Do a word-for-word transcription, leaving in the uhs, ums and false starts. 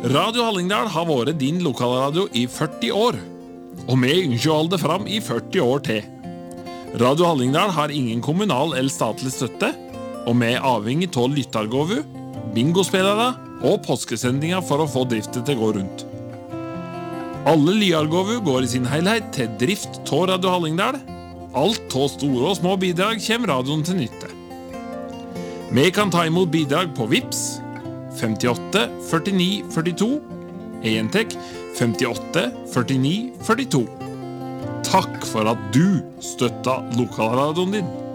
Radio Hallingdal har vært din lokalradio i førti år, og vi ønsker å holde det fram i førti år til. Radio Hallingdal har ingen kommunal eller statlig støtte, og vi er avhengig av lyttergåvu, bingospillere og påskesendinger for å få driften til å gå rundt. Alle lyargåvu går i sin helhet til drift av Radio Hallingdal. Alt av store og små bidrag kommer radioen til nytte. Vi kan ta imot bidrag på Vips femtiåtte førtini førtito, Entek femtiåtte førtini førtito. Takk for at du støtta lokalradioen din.